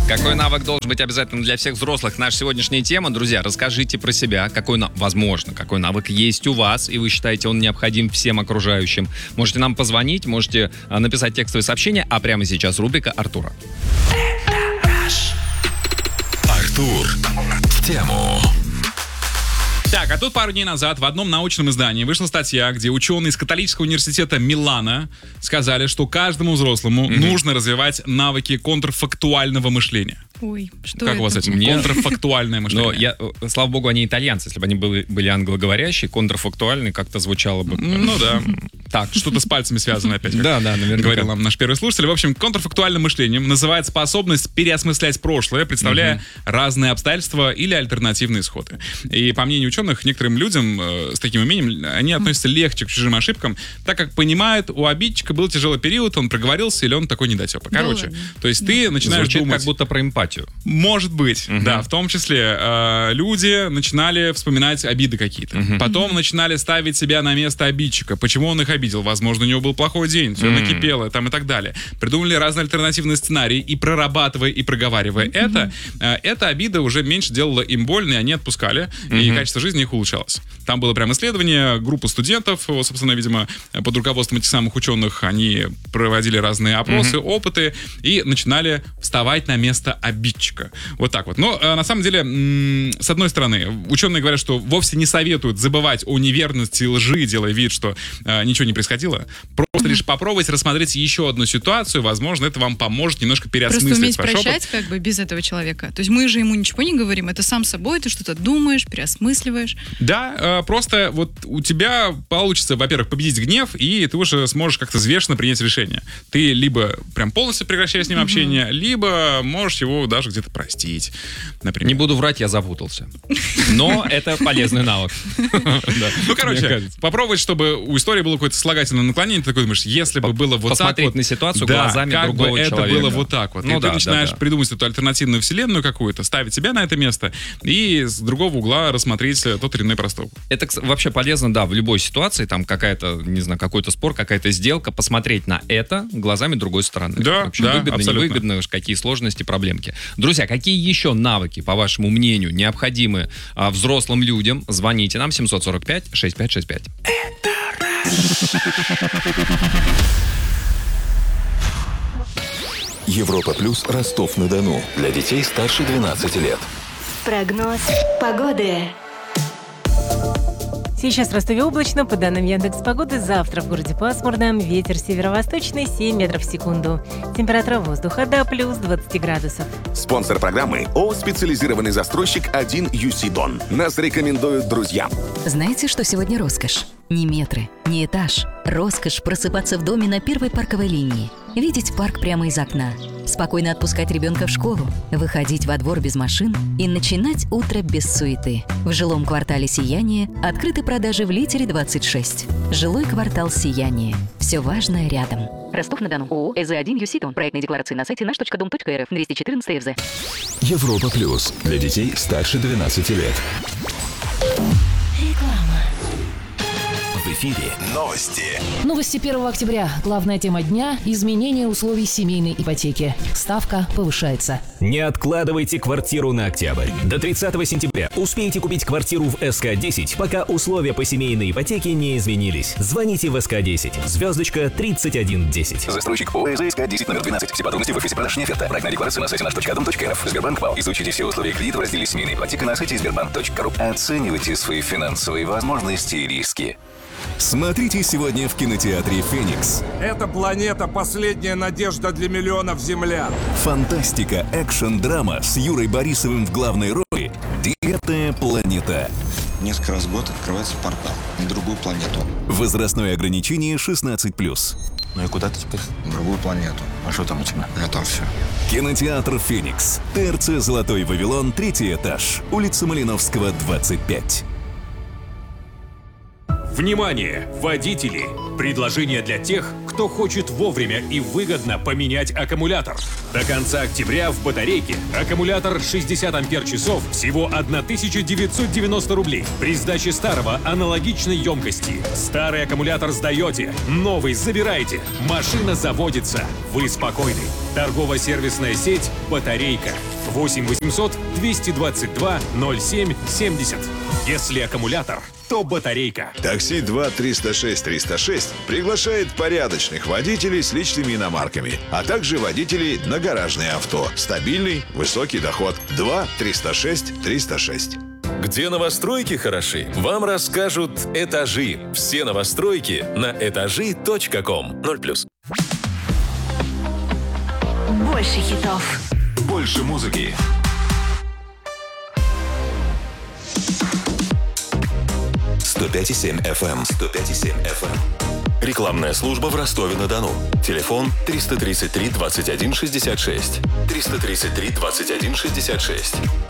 Какой навык должен быть обязательно для всех взрослых? Наша сегодняшняя тема. Друзья, расскажите про себя. Какой навык есть у вас, и вы считаете, он необходим всем окружающим. Можете нам позвонить, можете написать текстовое сообщение, а прямо сейчас рубрика Артура. Артур в тему. Так, а тут пару дней назад в одном научном издании вышла статья, где ученые из католического университета Милана сказали, что каждому взрослому нужно развивать навыки контрфактуального мышления. Ой, что как это? у вас этим? Контрфактуальное мышление. Но слава богу, они итальянцы. Если бы они были англоговорящие, контрфактуальный как-то звучало бы. Ну да. Так, что-то с пальцами связано опять. Да, наверное. Говорил нам наш первый слушатель. В общем, контрфактуальным мышлением называется способность переосмыслять прошлое, представляя разные обстоятельства или альтернативные исходы. И по мнению ученых, некоторым людям с таким умением, они относятся легче к чужим ошибкам, так как понимают, у обидчика был тяжелый период, он проговорился или он такой недотепа. Короче, то есть ты начинаешь Звучит думать... как будто про эмпатию. Может быть, да. В том числе люди начинали вспоминать обиды какие-то. Потом начинали ставить себя на место обидчика. Почему он их обидел? Возможно, у него был плохой день, все накипело там и так далее. Придумали разные альтернативные сценарии, и прорабатывая, и проговаривая эта обида уже меньше делала им больно, и они отпускали, и качество жизни их улучшалось. Там было прям исследование, группа студентов, собственно, видимо, под руководством этих самых ученых, они проводили разные опросы, опыты, и начинали вставать на место обидчика. Вот так вот. Но, на самом деле, с одной стороны, ученые говорят, что вовсе не советуют забывать о неверности и лжи, делая вид, что ничего не происходило. Просто лишь попробовать рассмотреть еще одну ситуацию, возможно, это вам поможет немножко переосмыслить Просто уметь ваш прощать опыт. как бы без этого человека. То есть мы же ему ничего не говорим, это сам собой, ты что-то думаешь, переосмысливаешь. Да, просто вот у тебя получится, во-первых, победить гнев, и ты уже сможешь как-то взвешенно принять решение. Ты либо прям полностью прекращаешь с ним общение, либо можешь его даже где-то простить, например. Не буду врать, я запутался. Но это полезный навык. Ну, короче, попробовать, чтобы у истории было какое-то слагательное наклонение, ты такой думаешь, если бы было вот так вот... Посмотреть на ситуацию глазами другого человека. Это было вот так вот. И ты начинаешь придумать эту альтернативную вселенную какую-то, ставить себя на это место, и с другого угла рассмотреть тот или иной проступок. Это вообще полезно, да, в любой ситуации, там какая-то, не знаю, какой-то спор, какая-то сделка, посмотреть на это глазами другой стороны. Да, вообще, да, выгодно, абсолютно. невыгодно, какие сложности, проблемки. Друзья, какие еще навыки, по вашему мнению, необходимы взрослым людям? Звоните нам 745-6565. Европа Плюс, Ростов-на-Дону. Для детей старше 12 лет. Прогноз погоды. Сейчас в Ростове облачно, по данным Яндекс.Погоды, завтра в городе пасмурно, ветер северо-восточный 7 метров в секунду. Температура воздуха до плюс 20 градусов. Спонсор программы ООО «Специализированный застройщик 1UC Дон». Нас рекомендуют друзья. Знаете, что сегодня роскошь? Не метры, не этаж. Роскошь просыпаться в доме на первой парковой линии. Видеть парк прямо из окна. Спокойно отпускать ребенка в школу. Выходить во двор без машин и начинать утро без суеты. В жилом квартале «Сияние» открыты продажи в Литере 26. Жилой квартал «Сияние». Все важное рядом. Ростов-на-Дону. ООО «ЭЗ1 ЮСИ. Проектные декларации на сайте наш.дом.рф. 214 ФЗ. Европа Плюс. Для детей старше 12 лет. В эфире новости. Новости 1 октября. Главная тема дня – изменение условий семейной ипотеки. Ставка повышается. Не откладывайте квартиру на октябрь. До 30 сентября успейте купить квартиру в СК-10, пока условия по семейной ипотеке не изменились. Звоните в СК-10, звездочка 3110. Застройщик ООО СК-10 номер 12. Все подробности в офисе продаж «Неоферта». Проектная декларация на сайте наш.дом.рф. Сбербанк ВАЛ. Изучите все условия кредита в разделе «Семейная ипотека» на сайте sberbank.ru. Оценивайте свои финансовые возможности и риски. Смотрите сегодня в кинотеатре «Феникс». Эта планета – последняя надежда для миллионов землян. Фантастика, экшн, драма с Юрой Борисовым в главной роли. «Девятая планета». Несколько раз в год открывается портал на другую планету. Возрастное ограничение 16+. Ну и куда ты теперь? На другую планету. А что там у тебя? А там все. Кинотеатр «Феникс». ТРЦ «Золотой Вавилон», 3-й этаж. Улица Малиновского, 25. Внимание, водители! Предложение для тех, кто хочет вовремя и выгодно поменять аккумулятор. До конца октября в батарейке аккумулятор 60 ампер-часов всего 1990 рублей. При сдаче старого аналогичной емкости. Старый аккумулятор сдаете, новый забираете. Машина заводится. Вы спокойны. Торгово-сервисная сеть «Батарейка». 8 800 222 07 70. Если аккумулятор, то батарейка. Такси 2-306-306 приглашает порядочных водителей с личными иномарками, а также водителей на гаражные авто. Стабильный, высокий доход. 2-306-306. Где новостройки хороши, вам расскажут «Этажи». Все новостройки на этажи.ком. 0+. Больше хитов. Больше музыки. «105,7 FM». 105,7 FM. Рекламная служба в Ростове-на-Дону. Телефон 333 21 66. 333 21 66.